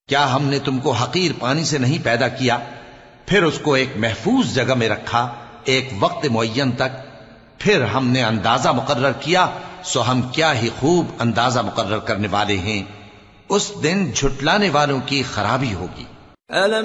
क्या हमने तुमको हकीर पानी से नहीं पैदा किया, फिर उसको एक महफूज जगह में रखा एक वक्त मुअय्यन तक, फिर हमने अंदाजा मुकर्रर किया, सो हम क्या ही खूब अंदाजा मुकर्रर करने वाले हैं। उस दिन झुटलाने वालों की खराबी होगी।